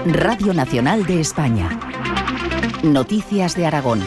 Radio Nacional de España. Noticias de Aragón.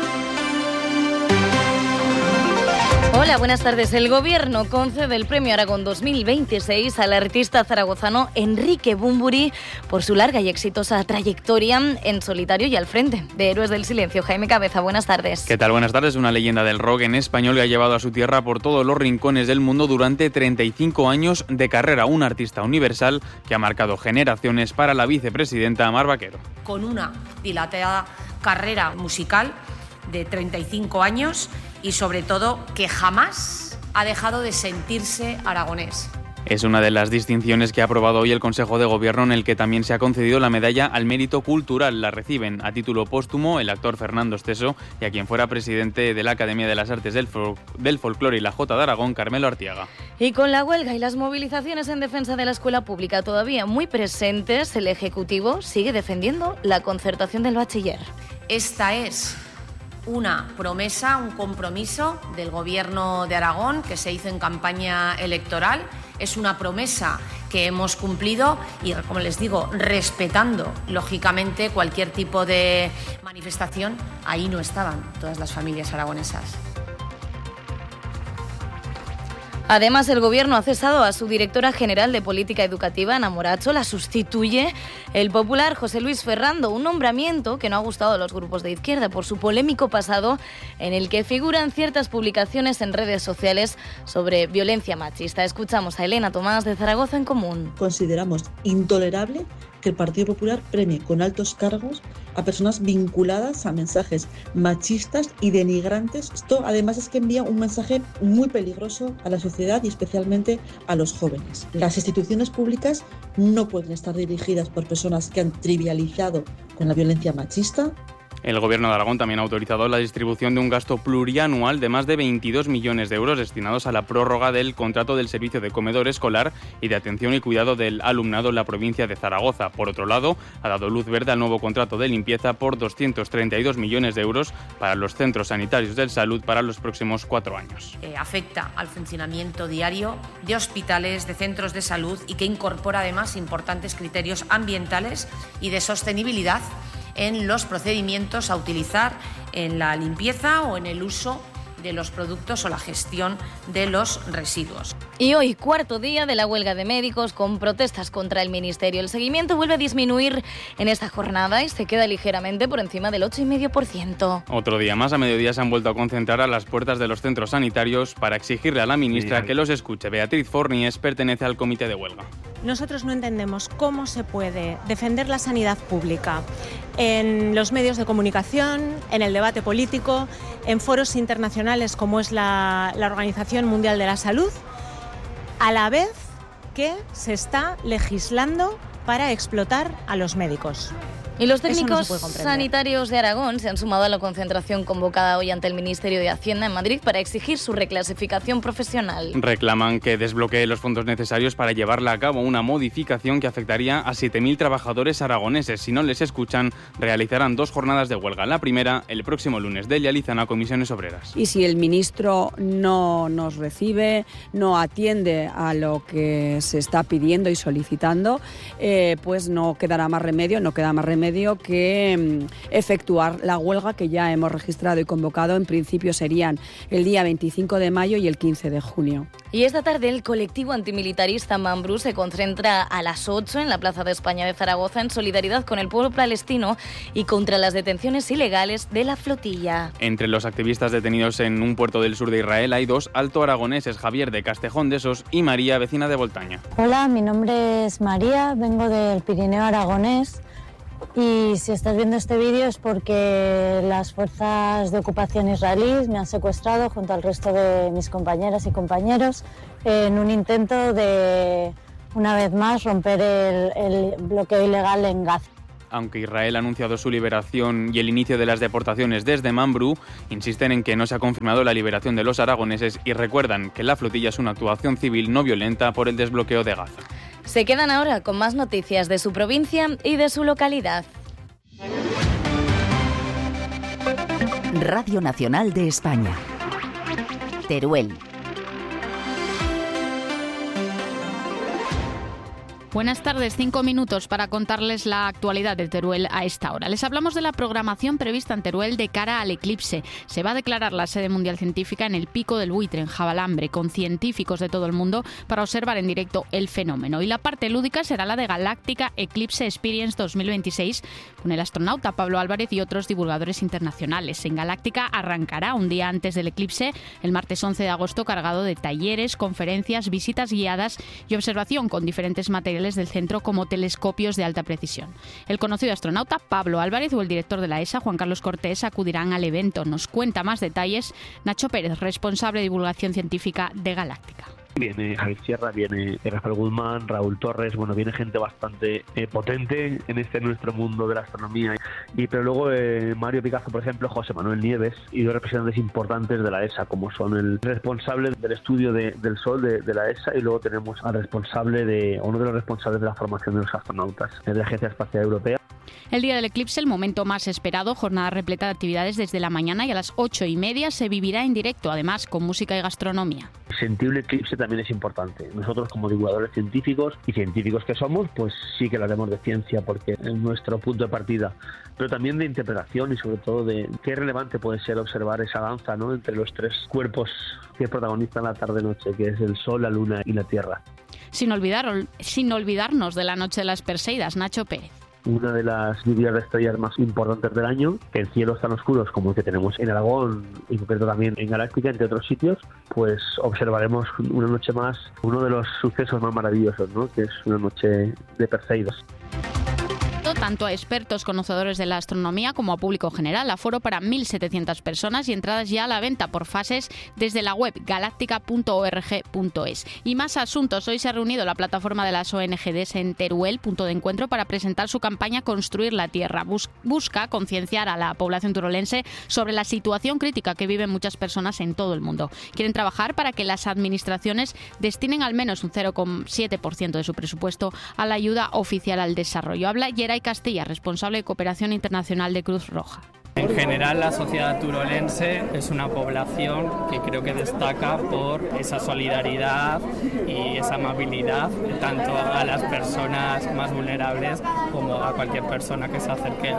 Hola, buenas tardes. El Gobierno concede el Premio Aragón 2026 al artista zaragozano Enrique Bunbury por su larga y exitosa trayectoria en solitario y al frente de Héroes del Silencio. Jaime Cabeza, buenas tardes. ¿Qué tal? Buenas tardes. Una leyenda del rock en español que ha llevado a su tierra por todos los rincones del mundo durante 35 años de carrera. Un artista universal que ha marcado generaciones para la vicepresidenta Mar Vaquero. Con una dilatada carrera musical de 35 años y sobre todo que jamás ha dejado de sentirse aragonés. Es una de las distinciones que ha aprobado hoy el Consejo de Gobierno, en el que también se ha concedido la medalla al mérito cultural. La reciben a título póstumo el actor Fernando Esteso y a quien fuera presidente de la Academia de las Artes del Folclore y la Jota de Aragón, Carmelo Artiaga. Y con la huelga y las movilizaciones en defensa de la escuela pública todavía muy presentes, el Ejecutivo sigue defendiendo la concertación del bachiller. Esta es una promesa, un compromiso del Gobierno de Aragón que se hizo en campaña electoral. Es una promesa que hemos cumplido y, como les digo, respetando, lógicamente, cualquier tipo de manifestación. Ahí no estaban todas las familias aragonesas. Además, el Gobierno ha cesado a su directora general de Política Educativa, Ana Moracho. La sustituye el popular José Luis Ferrando, un nombramiento que no ha gustado a los grupos de izquierda por su polémico pasado, en el que figuran ciertas publicaciones en redes sociales sobre violencia machista. Escuchamos a Elena Tomás, de Zaragoza en Común. Consideramos intolerable que el Partido Popular premie con altos cargos a personas vinculadas a mensajes machistas y denigrantes. Esto además es que envía un mensaje muy peligroso a la sociedad y especialmente a los jóvenes. Las instituciones públicas no pueden estar dirigidas por personas que han trivializado con la violencia machista. El Gobierno de Aragón también ha autorizado la distribución de un gasto plurianual de más de 22 millones de euros destinados a la prórroga del contrato del servicio de comedor escolar y de atención y cuidado del alumnado en la provincia de Zaragoza. Por otro lado, ha dado luz verde al nuevo contrato de limpieza por 232 millones de euros para los centros sanitarios de salud para los próximos 4 años. Afecta al funcionamiento diario de hospitales, de centros de salud y que incorpora además importantes criterios ambientales y de sostenibilidad en los procedimientos a utilizar en la limpieza o en el uso de los productos o la gestión de los residuos. Y hoy, cuarto día de la huelga de médicos con protestas contra el Ministerio. El seguimiento vuelve a disminuir en esta jornada y se queda ligeramente por encima del 8,5%. Otro día más, a mediodía se han vuelto a concentrar a las puertas de los centros sanitarios para exigirle a la ministra que los escuche. Beatriz Fornies pertenece al comité de huelga. Nosotros no entendemos cómo se puede defender la sanidad pública en los medios de comunicación, en el debate político, en foros internacionales como es la Organización Mundial de la Salud, a la vez que se está legislando para explotar a los médicos. Y los técnicos sanitarios de Aragón se han sumado a la concentración convocada hoy ante el Ministerio de Hacienda en Madrid para exigir su reclasificación profesional. Reclaman que desbloquee los fondos necesarios para llevarla a cabo una modificación que afectaría a 7.000 trabajadores aragoneses. Si no les escuchan, realizarán 2 jornadas de huelga. La primera, el próximo lunes. Delia Lizana, Comisiones Obreras. Y si el ministro no nos recibe, no atiende a lo que se está pidiendo y solicitando, pues no queda más remedio que efectuar la huelga que ya hemos registrado y convocado. En principio serían el día 25 de mayo y el 15 de junio. Y esta tarde el colectivo antimilitarista Mambrú se concentra a las 8 en la Plaza de España de Zaragoza en solidaridad con el pueblo palestino y contra las detenciones ilegales de la flotilla. Entre los activistas detenidos en un puerto del sur de Israel hay 2 alto aragoneses, Javier de Castejón de Sos y María, vecina de Voltaña. Hola, mi nombre es María, vengo del Pirineo aragonés. Y si estás viendo este vídeo es porque las fuerzas de ocupación israelíes me han secuestrado junto al resto de mis compañeras y compañeros en un intento de, una vez más, romper el bloqueo ilegal en Gaza. Aunque Israel ha anunciado su liberación y el inicio de las deportaciones desde Mambrú, insisten en que no se ha confirmado la liberación de los aragoneses y recuerdan que la flotilla es una actuación civil no violenta por el desbloqueo de Gaza. Se quedan ahora con más noticias de su provincia y de su localidad. Radio Nacional de España. Teruel. Buenas tardes, 5 minutos para contarles la actualidad de Teruel a esta hora. Les hablamos de la programación prevista en Teruel de cara al eclipse. Se va a declarar la sede mundial científica en el Pico del Buitre, en Jabalambre, con científicos de todo el mundo para observar en directo el fenómeno. Y la parte lúdica será la de Galáctica Eclipse Experience 2026, con el astronauta Pablo Álvarez y otros divulgadores internacionales. En Galáctica arrancará un día antes del eclipse, el martes 11 de agosto, cargado de talleres, conferencias, visitas guiadas y observación con diferentes materiales del centro como telescopios de alta precisión. El conocido astronauta Pablo Álvarez o el director de la ESA, Juan Carlos Cortés, acudirán al evento. Nos cuenta más detalles Nacho Pérez, responsable de divulgación científica de Galáctica. Viene Javier Sierra, viene Rafael Guzmán, Raúl Torres, viene gente bastante potente en este nuestro mundo de la astronomía. Pero luego Mario Picazo, por ejemplo, José Manuel Nieves y dos representantes importantes de la ESA, como son el responsable del estudio del Sol de la ESA, y luego tenemos al responsable uno de los responsables de la formación de los astronautas de la Agencia Espacial Europea. El día del eclipse, el momento más esperado, jornada repleta de actividades desde la mañana, y a las 8:30 se vivirá en directo, además con música y gastronomía. Sentir el eclipse también es importante. Nosotros, como divulgadores científicos y científicos que somos, pues sí que lo haremos de ciencia, porque es nuestro punto de partida, pero también de interpretación y sobre todo de qué relevante puede ser observar esa danza, ¿no?, entre los tres cuerpos que protagonizan la tarde-noche, que es el Sol, la Luna y la Tierra. Sin olvidarnos de la Noche de las Perseidas, Nacho Pérez. Una de las lluvias de estrellas más importantes del año, en cielos tan oscuros como el que tenemos en Aragón y en concreto también en Galáctica, entre otros sitios, pues observaremos una noche más uno de los sucesos más maravillosos, ¿no?, que es una noche de Perseidas. Tanto a expertos conocedores de la astronomía como a público general. Aforo para 1.700 personas y entradas ya a la venta por fases desde la web galáctica.org.es. Y más asuntos. Hoy se ha reunido la plataforma de las ONGs en Teruel, punto de encuentro, para presentar su campaña Construir la Tierra. Busca concienciar a la población turolense sobre la situación crítica que viven muchas personas en todo el mundo. Quieren trabajar para que las administraciones destinen al menos un 0,7% de su presupuesto a la ayuda oficial al desarrollo. Habla Yeray Castilla, responsable de Cooperación Internacional de Cruz Roja. En general, la sociedad turolense es una población que creo que destaca por esa solidaridad y esa amabilidad, tanto a las personas más vulnerables como a cualquier persona que se acerque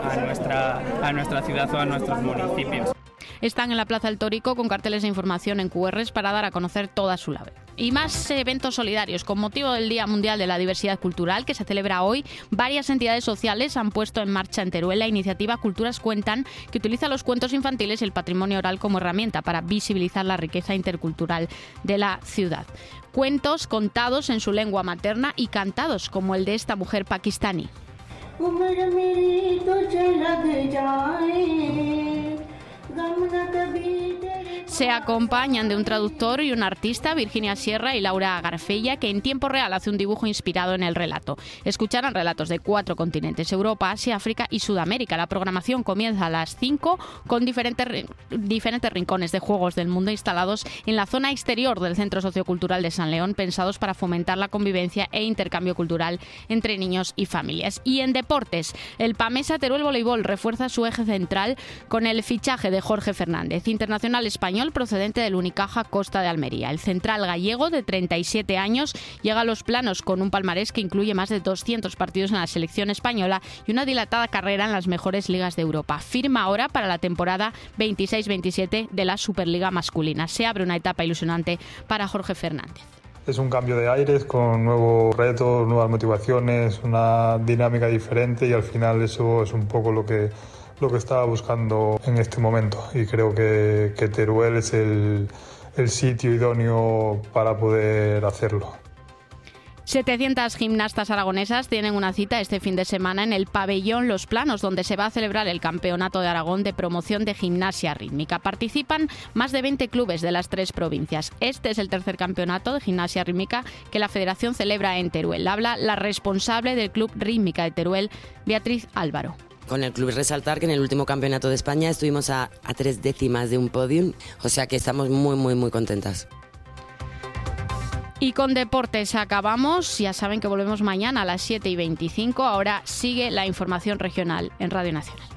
a nuestra ciudad o a nuestros municipios. Están en la Plaza del Tórico con carteles de información en QRs para dar a conocer toda su labor. Y más eventos solidarios. Con motivo del Día Mundial de la Diversidad Cultural, que se celebra hoy, varias entidades sociales han puesto en marcha en Teruel la iniciativa Culturas Cuentan, que utiliza los cuentos infantiles y el patrimonio oral como herramienta para visibilizar la riqueza intercultural de la ciudad. Cuentos contados en su lengua materna y cantados, como el de esta mujer pakistaní. Se acompañan de un traductor y un artista, Virginia Sierra y Laura Garfella, que en tiempo real hace un dibujo inspirado en el relato. Escucharán relatos de 4 continentes: Europa, Asia, África y Sudamérica. La programación comienza a las 5 con diferentes rincones de juegos del mundo instalados en la zona exterior del Centro Sociocultural de San León, pensados para fomentar la convivencia e intercambio cultural entre niños y familias. Y en deportes, el Pamesa Teruel Voleibol refuerza su eje central con el fichaje de Jorge Fernández, internacional español procedente del Unicaja Costa de Almería. El central gallego, de 37 años, llega a los planos con un palmarés que incluye más de 200 partidos en la selección española y una dilatada carrera en las mejores ligas de Europa. Firma ahora para la temporada 26-27 de la Superliga masculina. Se abre una etapa ilusionante para Jorge Fernández. Es un cambio de aires con nuevos retos, nuevas motivaciones, una dinámica diferente, y al final eso es un poco lo que estaba buscando en este momento, y creo que Teruel es el sitio idóneo para poder hacerlo. 700 gimnastas aragonesas tienen una cita este fin de semana en el pabellón Los Planos, donde se va a celebrar el Campeonato de Aragón de Promoción de Gimnasia Rítmica. Participan más de 20 clubes de las 3 provincias. Este es el tercer campeonato de gimnasia rítmica que la Federación celebra en Teruel. Habla la responsable del Club Rítmica de Teruel, Beatriz Álvaro. Con el club resaltar que en el último campeonato de España estuvimos a 3 décimas de un podium, o sea que estamos muy contentas. Y con deportes acabamos. Ya saben que volvemos mañana a las 7:25. Ahora sigue la información regional en Radio Nacional.